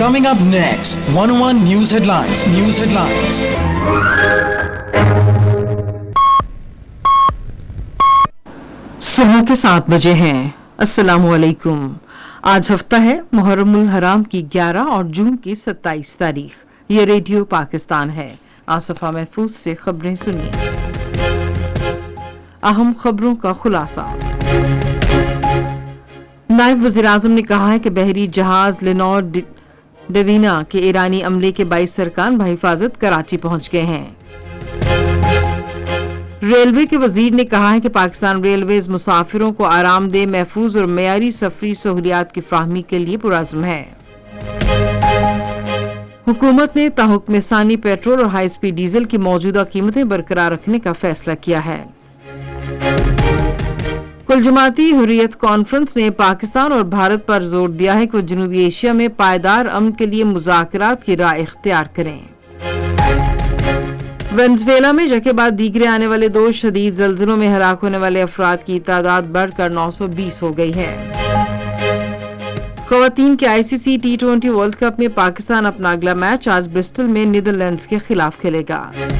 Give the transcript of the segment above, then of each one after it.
Coming up next, 101 News Headlines. सुबह के 7 बजे हैं। अस्सलामु अलैकुम। आज हफ्ता है मुहर्रमुल हराम की 11 और जून की 27 तारीख। ये रेडियो पाकिस्तान है। आसफा महफूज से खबरें सुनिए। अहम खबरों का खुलासा। नायब वज़ीर-ए-आज़म ने कहा है कि बहरी जहाज लेनोर डेविना के ईरानी अमले के 22 सरकान बहिफाजत कराची पहुंच गए हैं। रेलवे के वजीर ने कहा है कि पाकिस्तान रेलवेज मुसाफिरों को आरामदेह, महफूज और मेयारी सफरी सहूलियात की फराहमी के लिए पुरअज़्म है। हुकूमत ने ताहुक्म सानी पेट्रोल और हाई स्पीड डीजल की मौजूदा कीमतें बरकरार रखने का फैसला किया है। कुल जमाती हुर्रियत कॉन्फ्रेंस ने पाकिस्तान और भारत पर जोर दिया है कि वो जनूबी एशिया में पायदार अमन के लिए मुज़ाकरात की राह इख्तियार करें। वेनेज़ुएला में जके बाद दीगरे आने वाले 2 शदीद ज़ल्ज़लों में हलाक होने वाले अफराद की तादाद बढ़कर 920 हो गई है। ख़वातीन के ICC T20 वर्ल्ड कप में पाकिस्तान अपना अगला मैच आज ब्रिस्टल में नीदरलैंड्स के खिलाफ खेलेगा।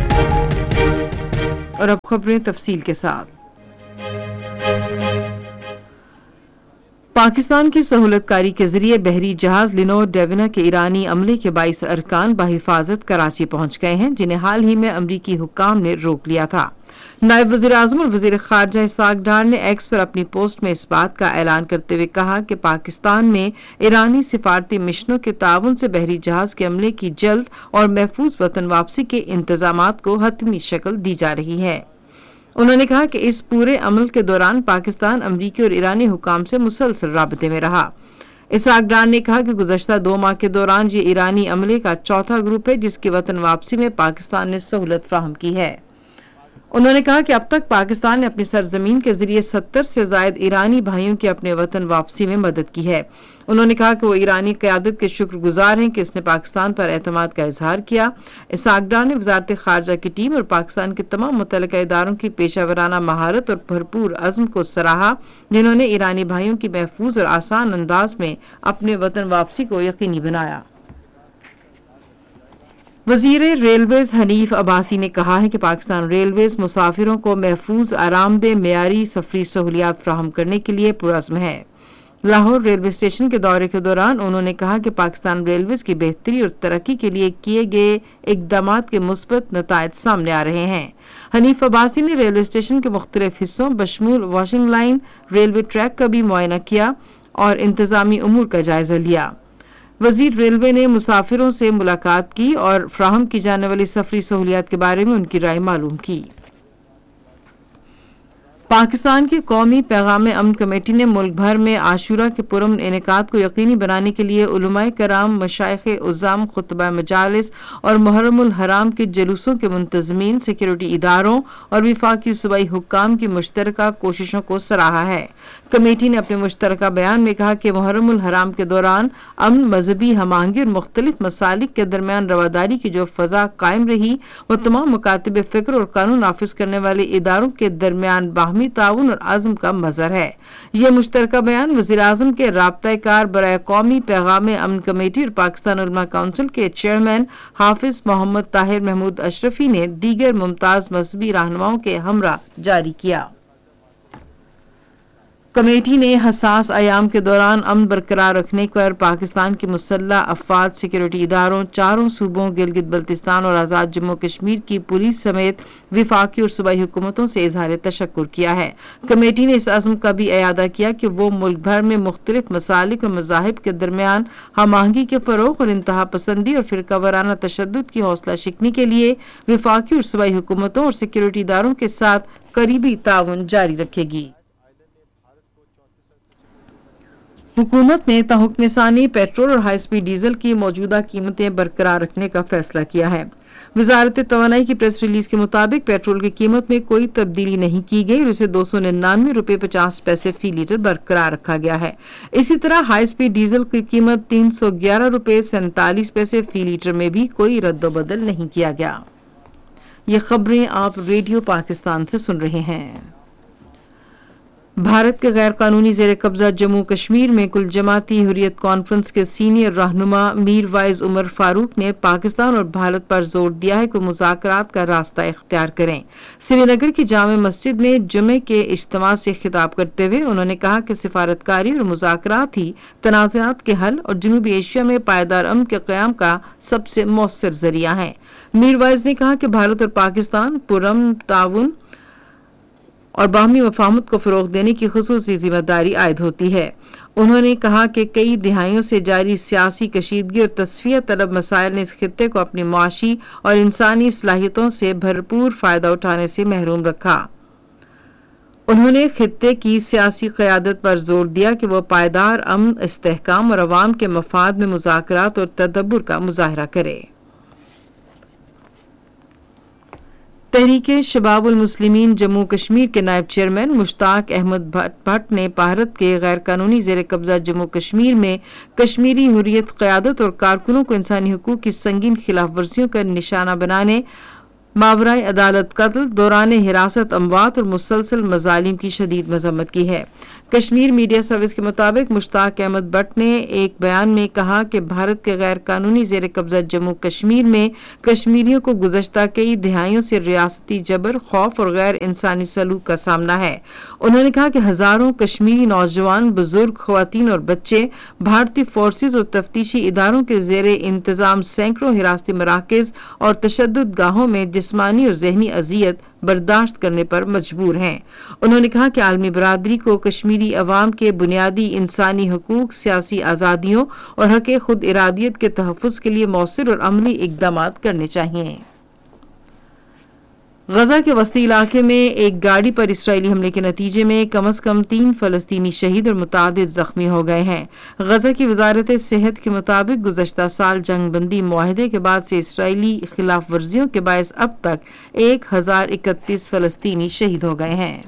और अब खबरें तफसील के साथ। पाकिस्तान की सहूलतकारी के जरिए बहरी जहाज लेनोर डेविना के ईरानी अमले के 22 अरकान बहिफाजत कराची पहुंच गए हैं, जिन्हें हाल ही में अमरीकी हुक्काम ने रोक लिया था। नायब वज़ीर-ए-आज़म और वज़ीर ख़ारजा इसहाक़ डार ने एक्स पर अपनी पोस्ट में इस बात का ऐलान करते हुए कहा कि पाकिस्तान में ईरानी सिफारती मिशनों के ताउन से बहरी जहाज के अमले की जल्द और महफूज वतन वापसी के इंतजामात को हतमी शक्ल दी जा रही है। उन्होंने कहा कि इस पूरे अमल के दौरान पाकिस्तान अमरीकी और ईरानी हुकाम से मुसलसल राबते में रहा। इसहाक़ डार ने कहा कि गुज़श्ता 2 माह के दौरान ये ईरानी अमले का चौथा ग्रुप है जिसकी वतन वापसी में पाकिस्तान ने सहूलत फराहम की है। उन्होंने कहा कि अब तक पाकिस्तान ने अपनी सरजमीन के जरिए 70 से ज़ायद ईरानी भाइयों की अपने वतन वापसी में मदद की है। उन्होंने कहा कि वो ईरानी क़यादत के शुक्रगुजार हैं कि इसने पाकिस्तान पर एतमाद का इजहार किया। इसहाक़ डार ने वज़ारत ख़ारजा की टीम और पाकिस्तान के तमाम मुतल्लिक़ा इदारों की पेशावराना महारत और भरपूर अज़्म को सराहा, जिन्होंने ईरानी भाइयों की महफूज और आसान अंदाज में अपने वतन वापसी को यकीनी बनाया। वज़ीर रेलवेज हनीफ अब्बासी ने कहा है कि पाकिस्तान रेलवेज मुसाफिरों को महफूज, आरामदेह, मेयारी सफरी सहूलियात फराहम करने के लिए पुरअज़्म है। लाहौर रेलवे स्टेशन के दौरे के दौरान उन्होंने कहा कि पाकिस्तान रेलवेज की बेहतरी और तरक्की के लिए किए गए इक़दामात के मुस्बत नताइज सामने आ रहे हैं। हनीफ अब्बासी ने रेलवे स्टेशन के मुख्तलिफ हिस्सों बशमूल वॉशिंग लाइन, रेलवे ट्रैक का भी मुआयना किया और इंतजामी उमूर का जायजा लिया। वजीर रेलवे ने मुसाफिरों से मुलाकात की और फ्राहम की जाने वाली सफरी सहूलियात के बारे में उनकी राय मालूम की। पाकिस्तान की कौमी पैगाम अमन कमेटी ने मुल्क भर में आशूरा के पुरअमन इनेकाद को यकीनी बनाने के लिए उलमाए कराम, मशाइखे उज़्ज़ाम, खुतबा मजालिस और मुहर्रमुल हराम के जुलूसों के मुंतज़मीन, सिक्योरिटी इदारों और विफाकी सूबाई हुक्काम की मुश्तरका कोशिशों को सराहा है। कमेटी ने अपने मुश्तरका बयान में कहा कि मुहर्रमुल हराम के दौरान अमन, मजहबी हमांगी और मुख्तलिफ मसालिक के दरमियान रवादारी की जो फ़ज़ा कायम रही वो तमाम मुकातिब फ़िक्र और कानून नाफिज करने वाले इदारों के दरमियान बाहमी ताउन और आज़म का मज़हर है। यह मुश्तरका बयान वज़ीर-ए-आज़म के राब्ता-ए-कार बराए कौमी पैगाम अमन कमेटी और पाकिस्तान उलमा काउंसिल के चेयरमैन हाफिज मोहम्मद ताहिर महमूद अशरफी ने दीगर मुमताज मजहबी रहनुमाओं के हमरा जारी किया। कमेटी ने हसास अयाम के दौरान अमन बरकरार रखने पर पाकिस्तान की मुसल्लह अफवाज, सिक्योरिटी इदारों, चारों सूबों गिलगित बल्तिस्तान और आज़ाद जम्मू कश्मीर की पुलिस समेत विफाकी और सूबाई हुकूमतों से इजहार तशक्कुर किया है। कमेटी ने इस अज़्म का भी अयादा किया कि वो मुल्क भर में मुख्तलिफ मसालिक और मज़ाहिब के दरमियान हम आहंगी के फ़रोग़ और इंतहा पसंदी और फ़िरका वाराना तशद्दुद की हौसला शिकनी के लिए विफाकी और सूबाई हुकूमतों और सिक्योरिटी इदारों के साथ करीबी ताउन जारी रखेगी। हुकूमत ने ताहुक्म सानी पेट्रोल और हाई स्पीड डीजल की मौजूदा कीमतें बरकरार रखने का फैसला किया है। वजारत तवानाई की प्रेस रिलीज के मुताबिक पेट्रोल की कीमत में कोई तब्दीली नहीं की गई और इसे 299 रुपये 50 पैसे फी लीटर बरकरार रखा गया है। इसी तरह हाई स्पीड डीजल की कीमत 311 रुपये 47 पैसे फी लीटर में भी कोई रद्दोबदल नहीं किया गया। ये खबरें आप रेडियो पाकिस्तान से सुन रहे हैं। بھارت کے غیر قانونی زیر قبضہ جموں کشمیر میں کل جماعتی حریت کانفرنس کے سینئر رہنما میر وائز عمر فاروق نے پاکستان اور بھارت پر زور دیا ہے کہ مذاکرات کا راستہ اختیار کریں۔ سری نگر کی جامع مسجد میں جمعے کے اجتماع سے خطاب کرتے ہوئے انہوں نے کہا کہ سفارتکاری اور مذاکرات ہی تنازعات کے حل اور جنوبی ایشیا میں پائیدار امن کے قیام کا سب سے مؤثر ذریعہ ہیں۔ میر وائز نے کہا کہ بھارت اور پاکستان پرامن تعاون اور باہمی مفاہمت کو فروغ دینے کی خصوصی ذمہ داری عائد ہوتی ہے۔ انہوں نے کہا کہ کئی دہائیوں سے جاری سیاسی کشیدگی اور تصفیہ طلب مسائل نے اس خطے کو اپنی معاشی اور انسانی صلاحیتوں سے بھرپور فائدہ اٹھانے سے محروم رکھا۔ انہوں نے خطے کی سیاسی قیادت پر زور دیا کہ وہ پائیدار امن، استحکام اور عوام کے مفاد میں مذاکرات اور تدبر کا مظاہرہ کرے۔ تحریک شباب المسلمین جموں کشمیر کے نائب چیئرمین مشتاق احمد بھٹ نے بھارت کے غیر قانونی زیر قبضہ جموں کشمیر میں کشمیری حریت قیادت اور کارکنوں کو انسانی حقوق کی سنگین خلاف ورزیوں کا نشانہ بنانے، ماورائے عدالت قتل، دوران حراست اموات اور مسلسل مظالم کی شدید مذمت کی ہے۔ کشمیر میڈیا سروس کے مطابق مشتاق احمد بٹ نے ایک بیان میں کہا کہ بھارت کے غیر قانونی زیر قبضہ جموں کشمیر میں کشمیریوں کو گزشتہ کئی دہائیوں سے ریاستی جبر، خوف اور غیر انسانی سلوک کا سامنا ہے۔ انہوں نے کہا کہ ہزاروں کشمیری نوجوان، بزرگ، خواتین اور بچے بھارتی فورسز اور تفتیشی اداروں کے زیر انتظام سینکڑوں حراستی مراکز اور تشدد گاہوں میں جسمانی اور ذہنی اذیت برداشت کرنے پر مجبور ہیں۔ انہوں نے کہا کہ عالمی برادری کو کشمیری عوام کے بنیادی انسانی حقوق، سیاسی آزادیوں اور حق خود ارادیت کے تحفظ کے لیے مؤثر اور عملی اقدامات کرنے چاہیے۔ غزہ کے وسطی علاقے میں ایک گاڑی پر اسرائیلی حملے کے نتیجے میں کم از کم 3 فلسطینی شہید اور متعدد زخمی ہو گئے ہیں۔ غزہ کی وزارت صحت کے مطابق گزشتہ سال جنگ بندی معاہدے کے بعد سے اسرائیلی خلاف ورزیوں کے باعث اب تک 1031 فلسطینی شہید ہو گئے ہیں۔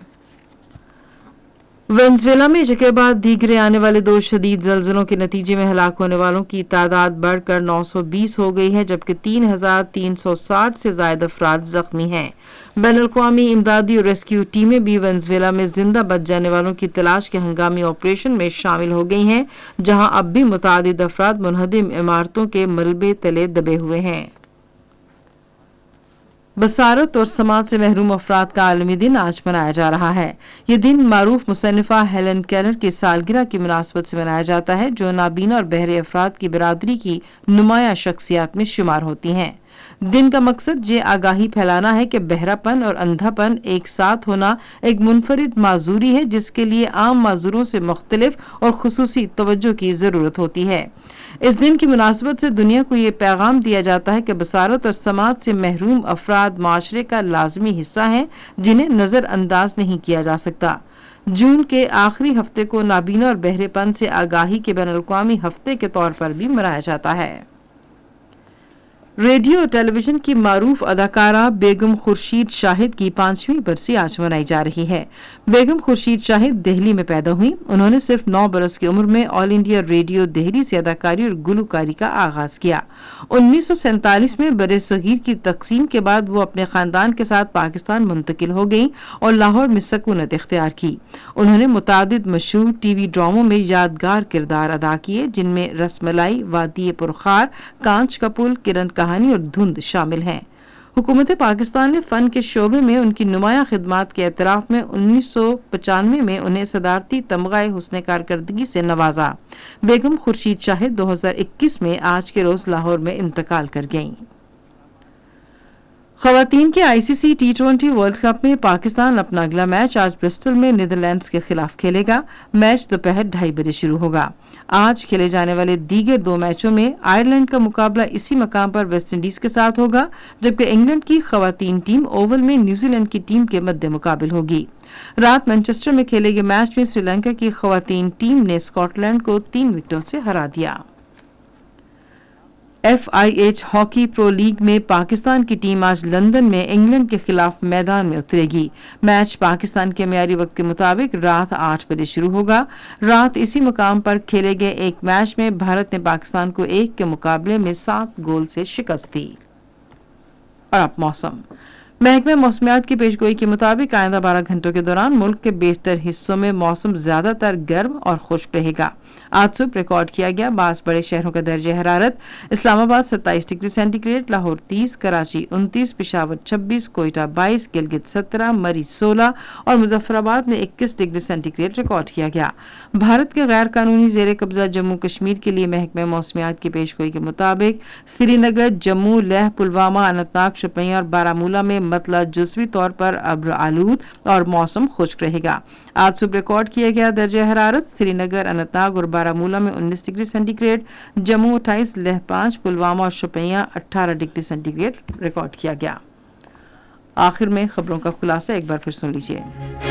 وینزویلا میں یکے بعد دیگرے آنے والے 2 شدید زلزلوں کے نتیجے میں ہلاک ہونے والوں کی تعداد بڑھ کر 920 ہو گئی ہے، جبکہ 3360 سے زائد افراد زخمی ہیں۔ بین الاقوامی امدادی اور ریسکیو ٹیمیں بھی وینزویلا میں زندہ بچ جانے والوں کی تلاش کے ہنگامی آپریشن میں شامل ہو گئی ہیں، جہاں اب بھی متعدد افراد منہدم عمارتوں کے ملبے تلے دبے ہوئے ہیں۔ بصارت اور سماعت سے محروم افراد کا عالمی دن آج منایا جا رہا ہے۔ یہ دن معروف مصنفہ ہیلن کیلر کی سالگرہ کی مناسبت سے منایا جاتا ہے، جو نابینا اور بہرے افراد کی برادری کی نمایاں شخصیات میں شمار ہوتی ہیں۔ دن کا مقصد یہ آگاہی پھیلانا ہے کہ بہرا پن اور اندھا پن ایک ساتھ ہونا ایک منفرد معذوری ہے، جس کے لیے عام معذوروں سے مختلف اور خصوصی توجہ کی ضرورت ہوتی ہے۔ اس دن کی مناسبت سے دنیا کو یہ پیغام دیا جاتا ہے کہ بصارت اور سماعت سے محروم افراد معاشرے کا لازمی حصہ ہیں، جنہیں نظر انداز نہیں کیا جا سکتا۔ جون کے آخری ہفتے کو نابینا اور بہرے پن سے آگاہی کے بین الاقوامی ہفتے کے طور پر بھی منایا جاتا ہے۔ ریڈیو اور ٹیلی ویژن کی معروف اداکارہ بیگم خورشید شاہد کی 5ویں برسی آج منائی جا رہی ہے۔ بیگم خورشید شاہد دہلی میں پیدا ہوئی۔ انہوں نے صرف 9 برس کی عمر میں آل انڈیا ریڈیو دہلی سے اداکاری اور گلوکاری کا آغاز کیا۔ 1947 میں برِ صغیر کی تقسیم کے بعد وہ اپنے خاندان کے ساتھ پاکستان منتقل ہو گئیں اور لاہور میں سکونت اختیار کی۔ انہوں نے متعدد مشہور ٹی وی ڈراموں میں یادگار کردار ادا کیے، جن میں رس ملائی، وادی پرخار، کانچ کا پل، کرن کہانی اور دھند شامل ہیں۔ حکومت پاکستان نے فن کے شعبے میں ان کی نمایاں خدمات کے اعتراف میں 1995 میں انہیں صدارتی تمغہ حسن کارکردگی سے نوازا۔ بیگم خورشید شاہد 2021 میں آج کے روز لاہور میں انتقال کر گئیں۔ خواتین کے ICC T20 ورلڈ کپ میں پاکستان اپنا اگلا میچ آج برسٹل میں نیدرلینڈز کے خلاف کھیلے گا۔ میچ دوپہر 2:30 بجے شروع ہوگا۔ آج کھیلے جانے والے دیگر 2 میچوں میں آئرلینڈ کا مقابلہ اسی مقام پر ویسٹ انڈیز کے ساتھ ہوگا، جبکہ انگلینڈ کی خواتین ٹیم اوول میں نیوزی لینڈ کی ٹیم کے مد مقابل ہوگی۔ رات مانچسٹر میں کھیلے گئے میچ میں سری لنکا کی خواتین ٹیم نے اسکاٹ لینڈ کو 3 وکٹوں سے ہرا دیا۔ FIH ہاکی پرو لیگ میں پاکستان کی ٹیم آج لندن میں انگلینڈ کے خلاف میدان میں اترے گی۔ میچ پاکستان کے معیاری وقت کے مطابق رات 8 بجے شروع ہوگا۔ رات اسی مقام پر کھیلے گئے ایک میچ میں بھارت نے پاکستان کو 1 کے مقابلے میں 7 گول سے شکست دی۔ اور اب موسم۔ महकमे मौसमियात की पेशगोई के मुताबिक आइंदा 12 घंटों के दौरान मुल्क के बेशतर हिस्सों में मौसम ज्यादातर गर्म और खुश्क रहेगा। आज सुबह रिकॉर्ड किया गया 22 बड़े शहरों का दर्जा हरारत इस्लामाबाद 27 डिग्री सेंटीग्रेड, लाहौर 30, कराची 29, पेशावर 26, कोयटा 22, गिलगित 17, मरी 16 और मुजफ्फराबाद में 21 डिग्री सेंटीग्रेड रिकॉर्ड किया गया। भारत के गैर कानूनी जेर कब्जा जम्मू कश्मीर के लिए महकमे मौसमियात की पेशगोई के मुताबिक श्रीनगर, जम्मू, लेह, पुलवामा, अनंतनाग, शोपियां और बारामूला में मतला जुज़वी तौर पर अब्र आलूद और मौसम खुश्क रहेगा। आज सुबह रिकॉर्ड किया गया दर्जा हरारत श्रीनगर, अनंतनाग और बारामूला में 19 डिग्री सेंटीग्रेड, जम्मू 28, लेह 5, पुलवामा और शोपियां 18 डिग्री सेंटीग्रेड रिकॉर्ड किया गया। आखिर में खबरों का खुलासा एक बार फिर सुन लीजिए।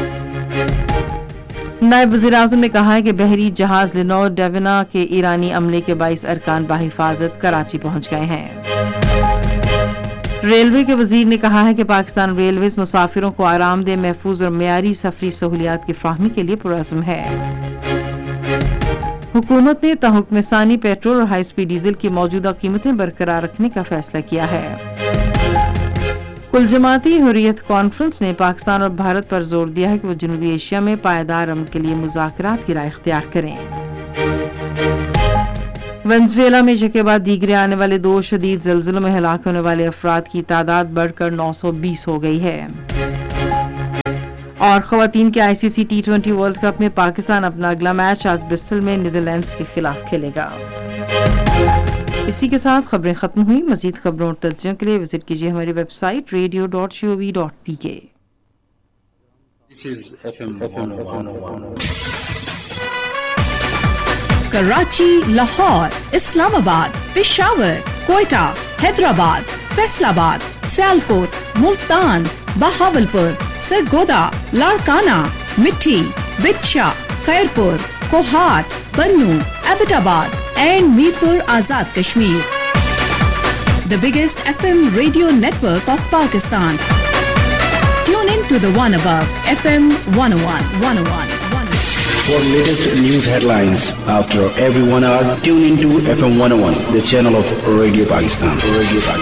नायब वज़ीर-ए-आज़म ने कहा है कि बहरी जहाज लिनोर डेविना के ईरानी अमले के 22 अरकान बाहिफाजत कराची पहुंच गए हैं। रेलवे के वजीर ने कहा है कि पाकिस्तान रेलवेज मुसाफिरों को आरामदेह, महफूज और मेयारी सफरी सहूलियात की फराहमी के लिए पुरअज़्म है। हुकूमत ने तहुक्म सानी पेट्रोल और हाई स्पीड डीजल की मौजूदा कीमतें बरकरार रखने का फैसला किया है। कुल जमाती हुर्रियत कॉन्फ्रेंस ने पाकिस्तान और भारत पर जोर दिया है कि वो जनूबी एशिया में पायदार अमन के लिए मुज़ाकरात की राह इख्तियार करें। वेनेज़ुएला में एक के बाद दीगरे आने वाले 2 शदीद ज़लज़लों में हलाक होने वाले अफराद की तादाद बढ़कर 920 हो गई है। और ख़वातीन के ICC T20 वर्ल्ड कप में पाकिस्तान अपना अगला मैच आज ब्रिस्टल में नीदरलैंड्स के खिलाफ खेलेगा। इसी के साथ खबरें खत्म हुई। मजीद खबरों और तज्जियों के लिए विजिट कीजिए हमारी वेबसाइट radio.gov.pk। कराची, लाहौर, इस्लामाबाद, पेशावर, कोयटा, हैदराबाद, फैसलाबाद, सियालकोट, मुल्तान, बहावलपुर, सरगोदा, लाड़काना, मिट्टी, बिच्छा, खैरपुर, कोहाट, बन्नू, Abbottabad and Mirpur Azad Kashmir. The biggest FM radio network of Pakistan. Tune in to the one above FM 101. For latest news headlines after every 1 hour, tune into FM 101, the channel of Radio Pakistan.